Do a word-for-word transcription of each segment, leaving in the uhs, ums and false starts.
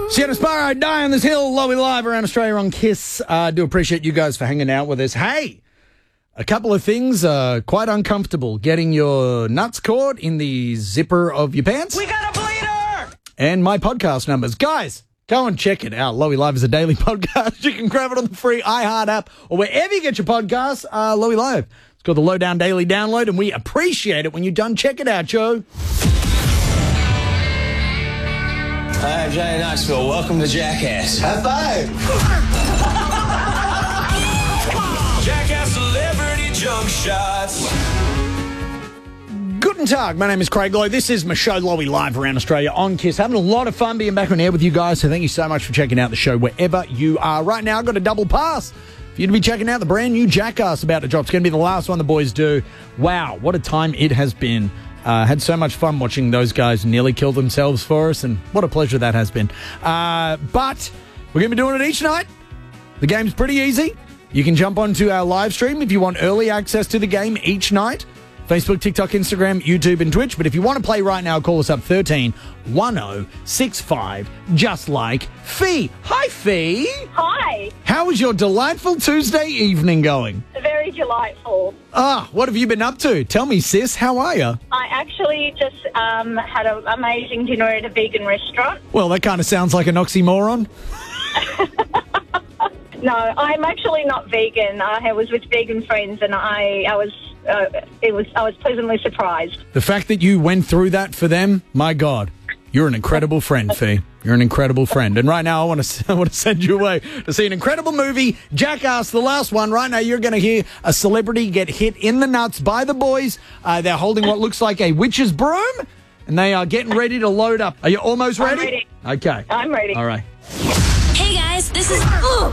Sienna Sparrow, Die on This Hill, Lowy Live around Australia on KISS. I uh, do appreciate you guys for hanging out with us. Hey, a couple of things uh, quite uncomfortable. Getting your nuts caught in the zipper of your pants. We got a bleeder! And my podcast numbers. Guys, go and check it out. Lowy Live is a daily podcast. You can grab it on the free iHeart app or wherever you get your podcasts. Uh, Lowy Live. It's called the Lowdown Daily Download, and we appreciate it when you're done. Check it out, Joe. Hi, I'm Johnny Knoxville. Welcome to Jackass. High five! Jackass Celebrity Junk Shots. Guten Tag, my name is Craig Lowe. This is my show, Lowy Live around Australia on KISS. Having a lot of fun being back on air with you guys, so thank you so much for checking out the show wherever you are. Right now, I've got a double pass for you to be checking out the brand new Jackass about to drop. It's going to be the last one the boys do. Wow, what a time it has been. Uh, had so much fun watching those guys nearly kill themselves for us, and what a pleasure that has been. Uh, but we're going to be doing it each night. The game's pretty easy. You can jump onto our live stream if you want early access to the game each night. Facebook, TikTok, Instagram, YouTube, and Twitch. But if you want to play right now, call us up thirteen one zero six five, just like Fee. Hi, Fee. Hi. How was your delightful Tuesday evening going? Very delightful. Ah, what have you been up to? Tell me, sis, how are you? I actually just um, had an amazing dinner at a vegan restaurant. Well, that kind of sounds like an oxymoron. No, I'm actually not vegan. I was with vegan friends, and I, I was, uh, it was, I was pleasantly surprised. The fact that you went through that for them, my God, you're an incredible friend, Fee. You're an incredible friend. And right now, I want to, I want to send you away to see an incredible movie, Jackass, the last one. Right now, you're going to hear a celebrity get hit in the nuts by the boys. Uh, they're holding what looks like a witch's broom, and they are getting ready to load up. Are you almost ready? I'm ready. Okay. I'm ready. All right. Hey guys, this is.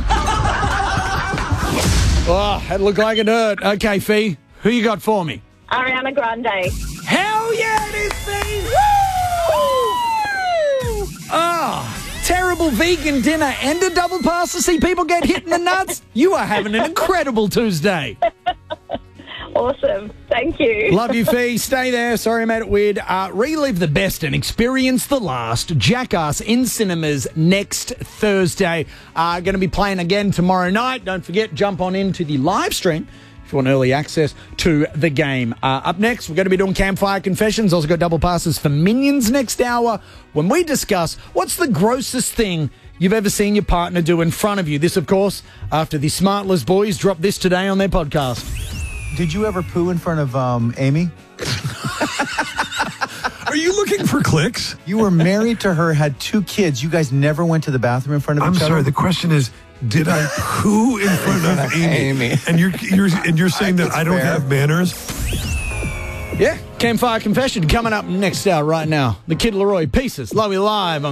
Oh, that looked like it hurt. Okay, Fee, who you got for me? Ariana Grande. Hell yeah, it is, Fee! Woo! Oh, terrible vegan dinner and a double pass to see people get hit in the nuts. You are having an incredible Tuesday. Awesome. Thank you. Love you, Fee. Stay there. Sorry I made it weird. Uh, relive the best and experience the last. Jackass in cinemas next Thursday. Uh, going to be playing again tomorrow night. Don't forget, jump on into the live stream if you want early access to the game. Uh, up next, we're going to be doing Campfire Confessions. Also got double passes for Minions next hour when we discuss what's the grossest thing you've ever seen your partner do in front of you. This, of course, after the Smartless boys dropped this today on their podcast. Did you ever poo in front of um, Amy? Are you looking for clicks? You were married to her, had two kids. You guys never went to the bathroom in front of I'm each other? sorry. The question is, did I poo in front of Amy? Amy. And you're you're and you're saying that That's I don't fair. have manners? Yeah, Campfire Confession coming up next hour right now. The Kid Leroy Pieces, Lowy Live on